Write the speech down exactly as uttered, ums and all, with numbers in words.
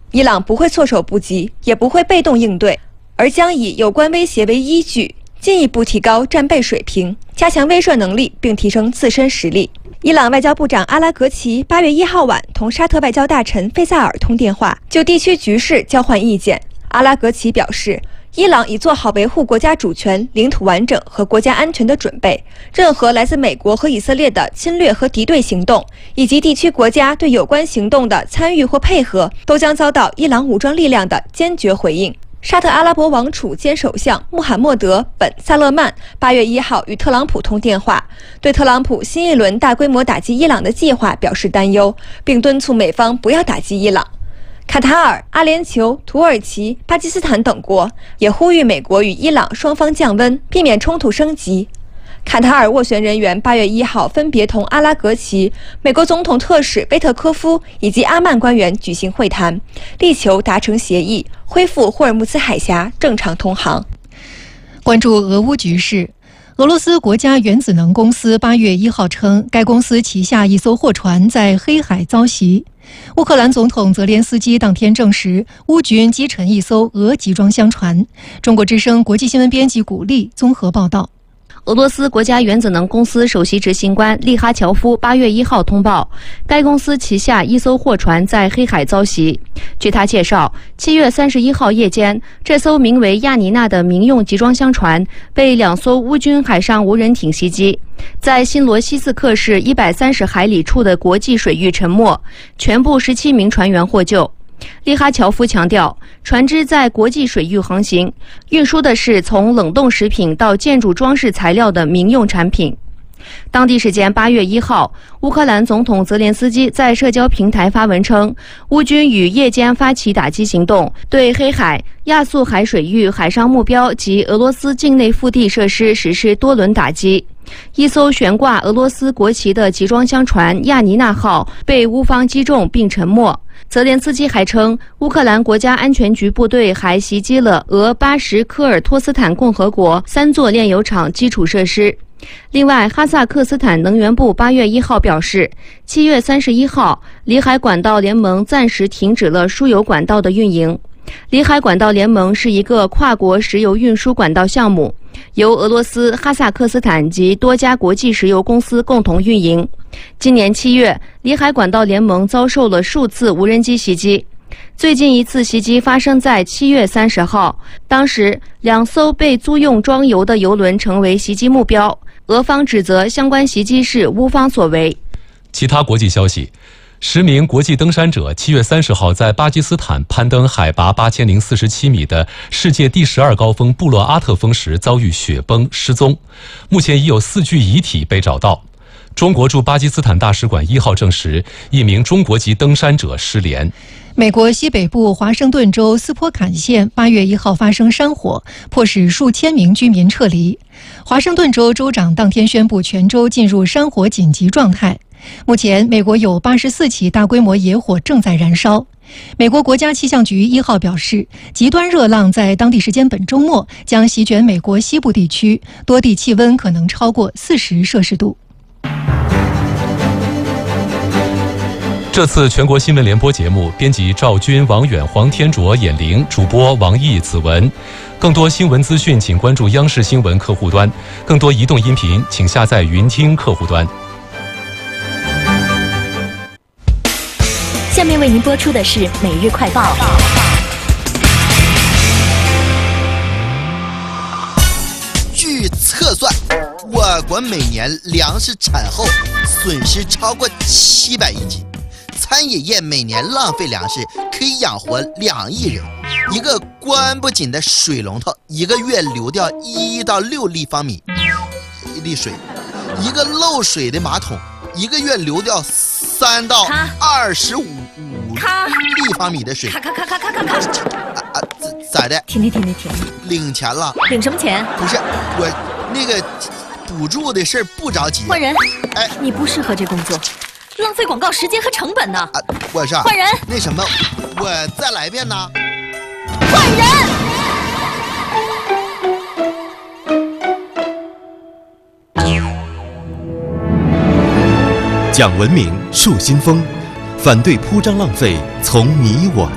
伊朗不会措手不及，也不会被动应对，而将以有关威胁为依据，进一步提高战备水平，加强威慑能力，并提升自身实力。伊朗外交部长阿拉格齐八月一号晚同沙特外交大臣费萨尔通电话，就地区局势交换意见。阿拉格齐表示，伊朗已做好维护国家主权、领土完整和国家安全的准备，任何来自美国和以色列的侵略和敌对行动，以及地区国家对有关行动的参与或配合，都将遭到伊朗武装力量的坚决回应。沙特阿拉伯王储兼首相穆罕默德·本·萨勒曼八月一号与特朗普通电话，对特朗普新一轮大规模打击伊朗的计划表示担忧，并敦促美方不要打击伊朗。卡塔尔、阿联酋、土耳其、巴基斯坦等国也呼吁美国与伊朗双方降温，避免冲突升级。卡塔尔斡旋人员八月一号分别同阿拉格齐、美国总统特使贝特科夫以及阿曼官员举行会谈，力求达成协议，恢复霍尔木兹海峡正常通航。 关注俄乌局势，俄罗斯国家原子能公司八月一号称，该公司旗下一艘货船在黑海遭袭。乌克兰总统泽连斯基当天证实，乌军击沉一艘俄集装箱船。中国之声国际新闻编辑古丽综合报道。 俄罗斯国家原子能公司首席执行官利哈乔夫八月一号通报，该公司旗下一艘货船在黑海遭袭。据他介绍，七月三十一号夜间，这艘名为亚尼娜的民用集装箱船被两艘乌军海上无人艇袭击，在新罗西斯克市一百三十海里处的国际水域沉没，全部十七名船员获救。利哈乔夫强调，船只在国际水域航行，运输的是从冷冻食品到建筑装饰材料的民用产品。当地时间八月一号，乌克兰总统泽连斯基在社交平台发文称，乌军于夜间发起打击行动，对黑海、亚速海水域海上目标及俄罗斯境内腹地设施实施多轮打击。一艘悬挂俄罗斯国旗的集装箱船亚尼娜号被乌方击中并沉没。泽连斯基还称，乌克兰国家安全局部队还袭击了俄巴什科尔托斯坦共和国三座炼油厂基础设施。另外，哈萨克斯坦能源部八月一号表示，七月三十一号，里海管道联盟暂时停止了输油管道的运营。里海管道联盟是一个跨国石油运输管道项目，由俄罗斯、哈萨克斯坦及多家国际石油公司共同运营。今年七月，里海管道联盟遭受了数次无人机袭击。最近一次袭击发生在七月三十号，当时两艘被租用装油的油轮成为袭击目标。俄方指责相关袭击是乌方所为。 其他国际消息，十名国际登山者七月三十号在巴基斯坦攀登海拔八千零四十七米的世界第十二高峰布洛阿特峰时遭遇雪崩失踪，目前已有四具遗体被找到。中国驻巴基斯坦大使馆一号证实，一名中国籍登山者失联。 美国西北部华盛顿州斯波坎县八月一号发生山火，迫使数千名居民撤离。华盛顿州州长当天宣布全州进入山火紧急状态。目前，美国有八十四起大规模野火正在燃烧。美国国家气象局一号表示，极端热浪在当地时间本周末将席卷美国西部地区，多地气温可能超过四十摄氏度。 这次全国新闻联播节目，编辑赵军、王远、黄天卓、闫玲，主播王毅、子文。更多新闻资讯，请关注央视新闻客户端；更多移动音频，请下载云听客户端。 下面为您播出的是每日快报。 据测算，我国每年粮食产后损失超过七百亿斤。餐饮业每年浪费粮食可以养活两亿人，一个关不紧的水龙头一个月流掉一到六立方米粒水，一个漏水的马桶一个月流掉三到二十五立方米的水。 咔咔咔咔咔咔咔！ 啊啊，咋的？ 停停停停停！ 领钱了？ 领什么钱？ 不是我那个补助的事儿不着急。 换人！ 哎， 你不适合这工作。浪费广告时间和成本呢！ 啊，我是换人。 那什么，我再来一遍呢。 换人。 讲文明树新风，反对铺张浪费，从你我